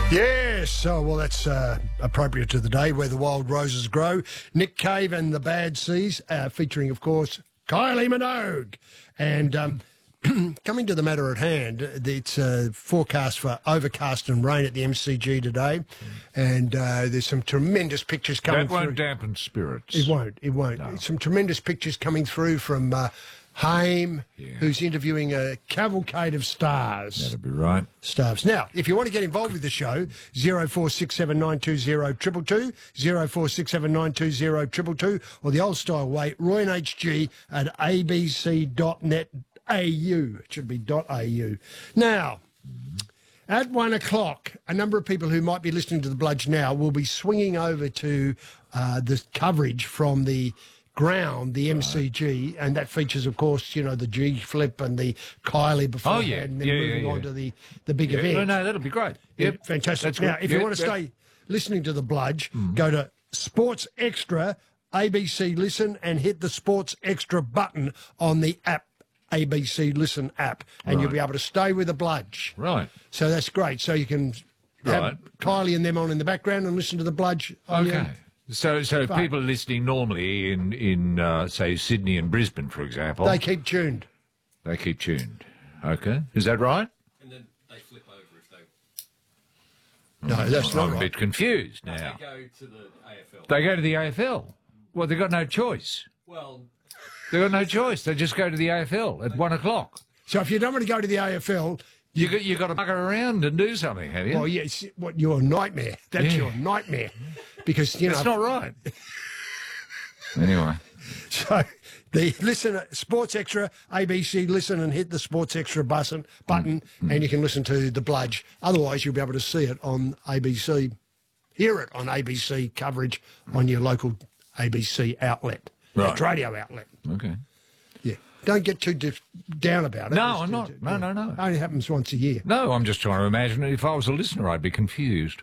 Yes, oh, well, that's appropriate to the day where the wild roses grow. Nick Cave and the Bad Seas, featuring, of course, Kylie Minogue. And coming to the matter at hand, it's forecast for overcast and rain at the MCG today. And there's some tremendous pictures coming through. That won't dampen spirits. It won't. No. Some tremendous pictures coming through from Haim, who's interviewing a cavalcade of stars. That'll be right. Stars. Now, if you want to get involved with the show, 0467920222, 0467920222, or the old-style way, royanhg at abc.net.au. It should be .au. Now, at 1 o'clock, a number of people who might be listening to the Bludge now will be swinging over to the coverage from the ground, the MCG, and that features, of course, you know, the G flip and the Kylie before and then moving on to the big event. No, that'll be great. Yep. Fantastic. That's now, good. if you want to stay listening to the Bludge, go to Sports Extra, ABC Listen, and hit the Sports Extra button on the app, ABC Listen app, and you'll be able to stay with the Bludge. Right. So that's great. So you can have Kylie and them on in the background and listen to the Bludge. Okay. So people listening normally in say, Sydney and Brisbane, for example. They keep tuned. They keep tuned. Okay. Is that right? And then they flip over if they... No, that's not I'm right. a bit confused now. They go to the AFL. They go to the AFL. Well, they've got no choice. Well... They've got no choice. They just go to the AFL at 1 o'clock. So if you don't want to go to the AFL... You got to bugger around and do something, have you? Well, yes, your nightmare. That's your nightmare. Because, you know... That's not right. Anyway. So, the listen, Sports Extra, ABC, listen and hit the Sports Extra button, and you can listen to the Bludge. Otherwise, you'll be able to see it on ABC, hear it on ABC coverage on your local ABC outlet, radio outlet. Okay. Yeah. Don't get too down about it. No, I'm not. No. It only happens once a year. No, I'm just trying to imagine if I was a listener, I'd be confused.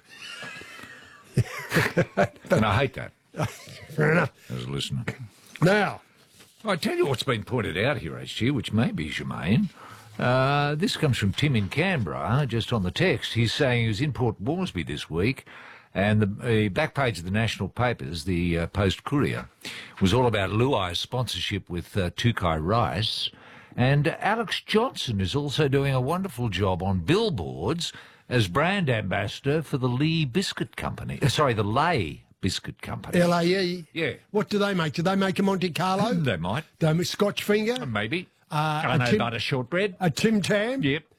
And I hate that. Fair enough. As a listener. Now, I tell you what's been pointed out here, HG, which may be germane. This comes from Tim in Canberra, just on the text. He's saying he was in Port Moresby this week, and the back page of the national papers, the Post Courier, was all about Luai's sponsorship with Tukai Rice. And Alex Johnson is also doing a wonderful job on billboards as brand ambassador for the Lee Biscuit Company. The Lay Biscuit Company. LAE. Yeah. What do they make? Do they make a Monte Carlo? They might. They make Scotch finger? Maybe. I know about a shortbread. A Tim Tam? Yep.